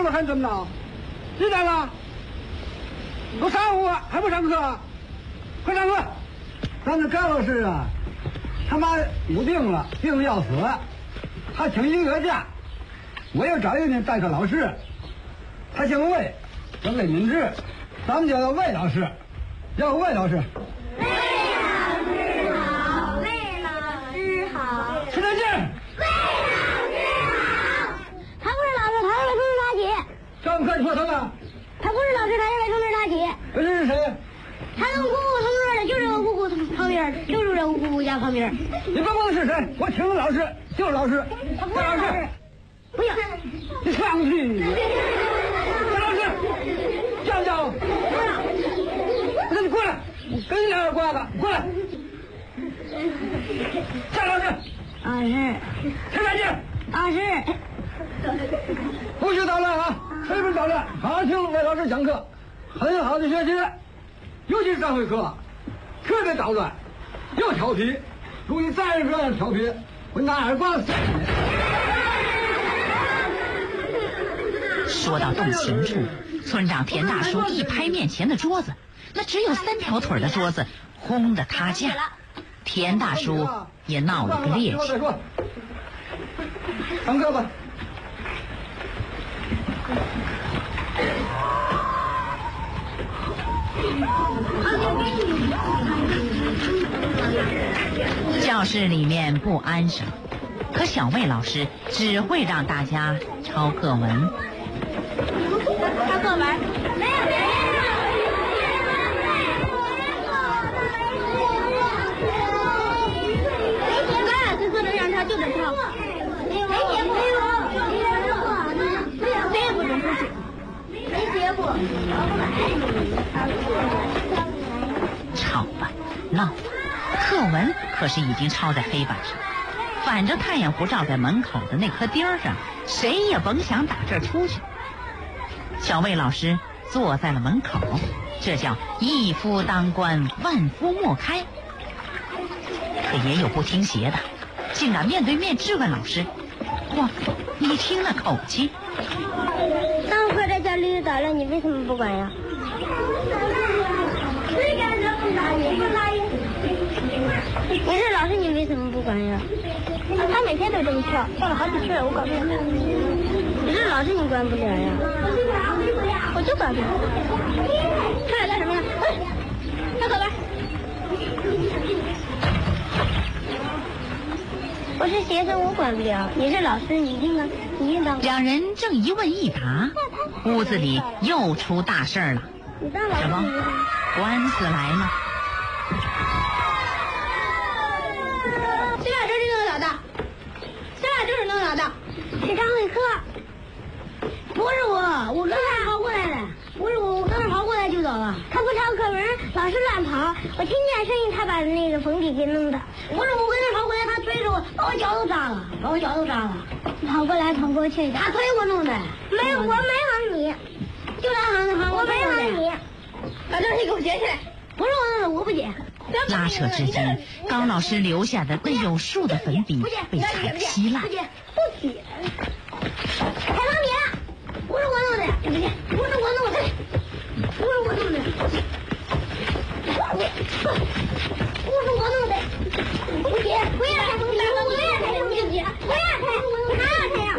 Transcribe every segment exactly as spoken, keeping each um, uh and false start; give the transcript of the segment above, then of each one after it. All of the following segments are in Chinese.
了还怎么着？几点了？都上午了还不上课？快上课！咱这高老师啊，他妈有病了，病得要死，他请一个月假。我要找一个那代课老师，他姓魏，叫魏敏志，咱们叫他魏老师，叫魏老师。 魏老师好，魏老师好， 吃点劲。 魏老师好。他不是老师，他是为同志打起。 上课你说他了？ 他不是老师，他是为同志打起。 这是谁？ 他跟姑姑同桌的，就这个姑姑旁边，就是这个姑姑家旁边。 你别问是谁，我听老师就是老师， 他不是老师。不行， 你上去！蔡老师，叫叫！那你过来，跟你俩人挂了，过来！蔡老师， 老师， 陈大姐， 老师， 不许捣乱啊！谁不捣乱？好好听魏老师讲课，很好的学习，尤其是上会课，特别捣乱，又调皮，如果你再这样调皮，我拿耳光扇你！ 说到动情处，村长田大叔一拍面前的桌子，那只有三条腿的桌子轰得塌架，田大叔也闹了个趔趄。 上课吧。 教室里面不安生，可小魏老师只会让大家抄课文。 抄课文，没有没有。咱俩最说能让他就得抄，没写过，谁也不准出去，没写过。 吵吧，闹吧，课文可是已经抄在黑板上，反正太阳不照在门口的那颗钉上，谁也甭想打这儿出去。小魏老师坐在了门口，这叫一夫当关，万夫莫开。可也有不听邪的，竟敢面对面质问老师。哇，你听那口气！ 上课在家里捣乱，你为什么不管呀？谁敢这么打你？不打你！你是老师，你为什么不管呀？他每天都这么跳，跳了好几次了，我管不了他。你是老师，你管不了呀？我就管不了。他俩干什么呀？上课吧。我是学生，我管不了。你是老师，你应当，你应当。 两人正一问一答，屋子里又出大事了。 你当老师， 什么？官司来了。 谁把这是弄老大？谁把这是弄老大？是张伟科。不是我，我刚才跑过来的。不是我，我刚才跑过来就走了。他不抄课文，老是乱跑。我听见声音，他把那个粉笔给弄的。不是我跟他跑过来，他推着我，把我脚都扎了，把我脚都扎了。跑过来跑过去，他推我弄的。没有，我没喊你，就他喊的喊，我没喊你。把这你给我捡起来。不是我弄的，我不捡。 拉扯之间，高老师留下的那有数的粉笔被踩稀烂。 不捡，不捡。踩粉笔了，不是我弄的，不捡，不是我弄的，不是我弄的，不是我弄的，不捡，不要踩粉笔，不要踩粉笔，不要踩，还要踩呀。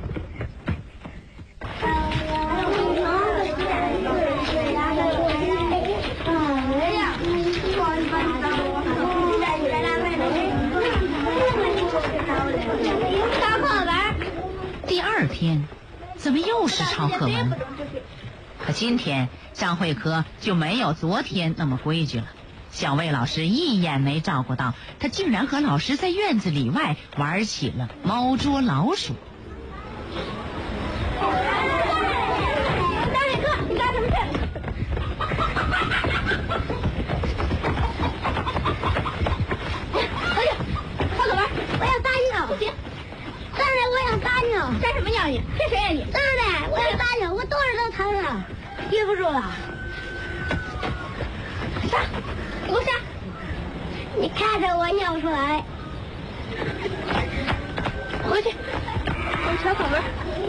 第二天，怎么又是抄课文？可今天张慧科就没有昨天那么规矩了。小魏老师一眼没照顾到，他竟然和老师在院子里外玩起了猫捉老鼠。 张伟科，你干什么去？回去，抄课文，我要撒尿。不行。站着，我想撒尿。撒什么尿你？是谁呀你？站着，我要撒尿，我肚子都疼了，憋不住了。撒，给我撒！你看着我尿出来。回去，我抄课文。